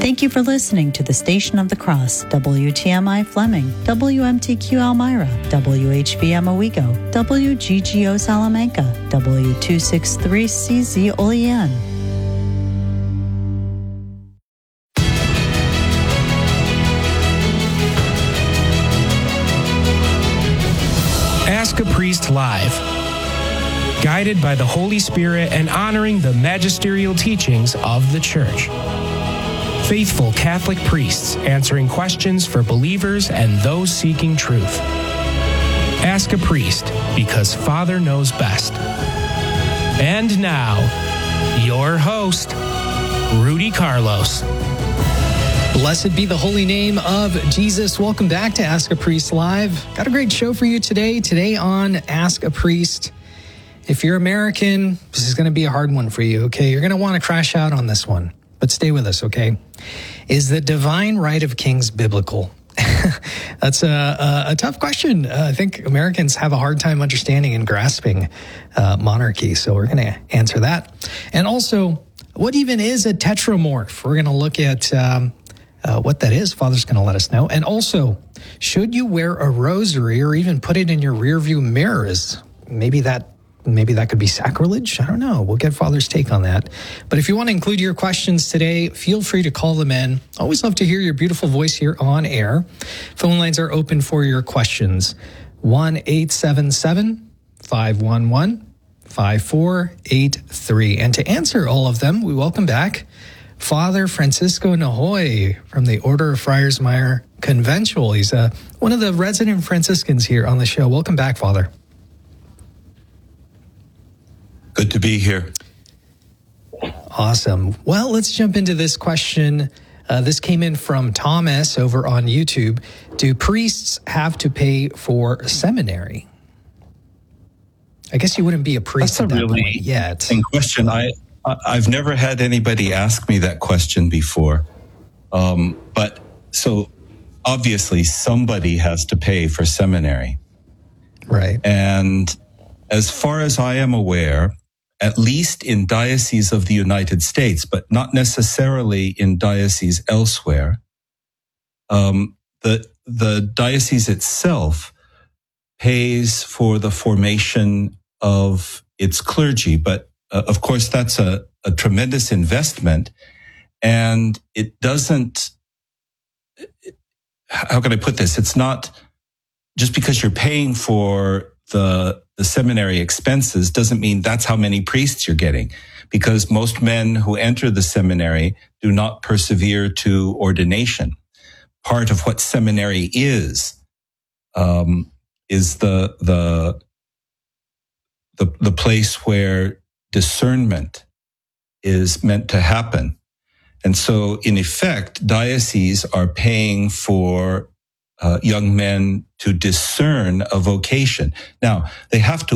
Thank you for listening to the Station of the Cross, WTMI Fleming, WMTQ Elmira, WHVM Owego, WGGO Salamanca, W263CZ Olean. Ask a Priest Live. Guided by the Holy Spirit and honoring the magisterial teachings of the Church. Faithful Catholic priests answering questions for believers and those seeking truth. Ask a Priest, because Father knows best. And now, your host, Rudy Carlos. Blessed be the holy name of Jesus. Welcome back to Ask a Priest Live. Got a great show for you today. Today on Ask a Priest. If you're American, this is going to be a hard one for you, okay? You're going to want to crash out on this one, but stay with us, okay? Is the divine right of kings biblical? That's a tough question. I think Americans have a hard time understanding and grasping monarchy, so we're going to answer that. And also, what even is a tetramorph? We're going to look at what that is. Father's going to let us know. And also, should you wear a rosary or even put it in your rearview mirrors? Maybe that could be sacrilege. I don't know. We'll get Father's take on that. But if you want to include your questions today, feel free to call them in. Always love to hear your beautiful voice here on air. Phone lines are open for your questions. 1-877-511-5483. And to answer all of them, we welcome back Father Francisco Nahoy from the Order of Friars Minor Conventual. He's one of the resident Franciscans here on the show. Welcome back, Father. Good to be here. Awesome. Well, let's jump into this question. This came in from Thomas over on YouTube. Do priests have to pay for seminary? I guess you wouldn't be a priest at that point yet. That's a really interesting question. I've never had anybody ask me that question before. But so obviously somebody has to pay for seminary. Right. And as far as I am aware, at least in dioceses of the United States, but not necessarily in dioceses elsewhere, the diocese itself pays for the formation of its clergy. But of course, that's a tremendous investment, and it doesn't, how can I put this? It's not just because you're paying for the seminary expenses doesn't mean that's how many priests you're getting, because most men who enter the seminary do not persevere to ordination. Part of what seminary is the place where discernment is meant to happen. And so in effect, dioceses are paying for young men to discern a vocation. Now, they have to